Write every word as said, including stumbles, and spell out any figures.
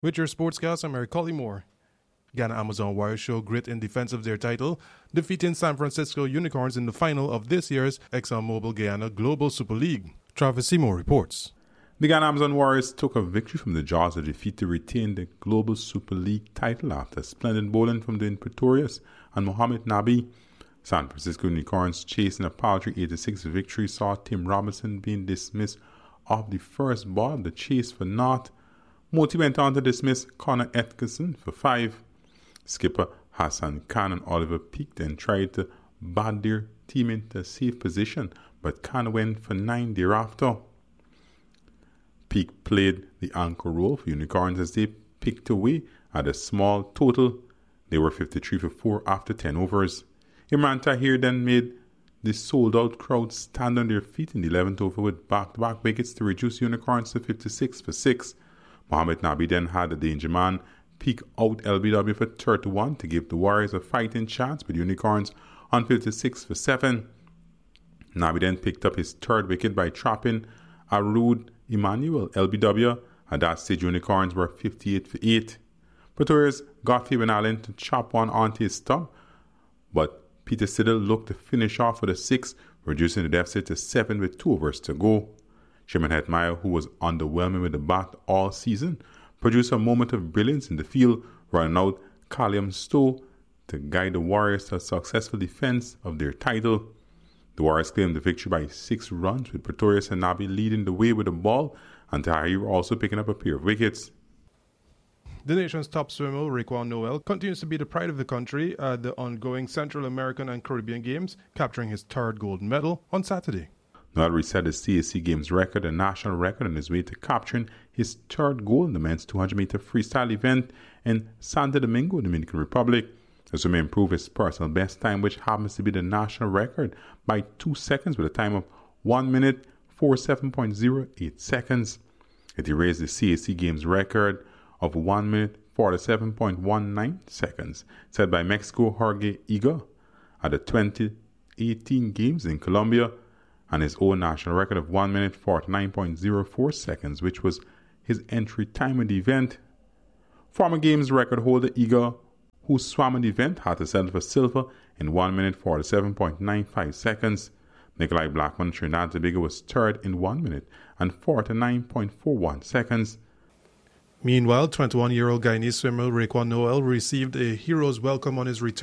With your sportscast, I'm Eric Collymore. Ghana Amazon Warriors show grit in defense of their title, defeating San Francisco Unicorns in the final of this year's ExxonMobil Guyana Global Super League. Travis Seymour reports. The Ghana Amazon Warriors took a victory from the jaws of defeat to retain the Global Super League title after splendid bowling from the Pretorius and Mohamed Nabi. San Francisco Unicorns chasing a paltry eighty-six victory saw Tim Robinson being dismissed off the first ball of the chase for naught. Moti went on to dismiss Connor Atkinson for five. Skipper Hassan Khan and Oliver Peake then tried to bat their team into a safe position, but Khan went for nine thereafter. Peake played the anchor role for Unicorns as they picked away at a small total. They were fifty-three for four after ten overs. Imran Tahir then made the sold-out crowd stand on their feet in the eleventh over with back-to-back wickets to reduce Unicorns to fifty-six for six. Mohamed Nabi then had the danger man Peake out L B W for thirty-one to give the Warriors a fighting chance with Unicorns on fifty-six for seven. Nabi then picked up his third wicket by trapping Arud Emmanuel L B W. At that stage, Unicorns were fifty-eight for eight. Pretorius got Fabian Allen to chop one onto his stump, but Peter Siddle looked to finish off with a six, reducing the deficit to seven with two overs to go. Shimon Hetmeyer, who was underwhelming with the bat all season, produced a moment of brilliance in the field, running out Callum Stowe to guide the Warriors to a successful defense of their title. The Warriors claimed the victory by six runs, with Pretorius and Nabi leading the way with the ball, and Tahir also picking up a pair of wickets. The nation's top swimmer, Raekwon Noel, continues to be the pride of the country at the ongoing Central American and Caribbean Games, capturing his third gold medal on Saturday. Noel reset his C A C Games record, a national record, on his way to capturing his third gold in the men's two hundred meter freestyle event in Santo Domingo, Dominican Republic. The swimmer improved his personal best time, which happens to be the national record, by two seconds with a time of one minute forty-seven point zero eight seconds. It erased the C A C Games record of one minute forty-seven point one nine seconds, set by Mexico Jorge Iga at the twenty eighteen Games in Colombia, and his own national record of one minute forty-nine point zero four seconds, which was his entry time in the event. Former Games record holder Iga, who swam in the event, had to settle for silver in one minute forty-seven point nine five seconds. Nikolai Blackman, Trinidad and Tobago, was third in one minute and forty-nine point four one seconds. Meanwhile, twenty-one-year-old Guyanese swimmer Raekwon Noel received a hero's welcome on his return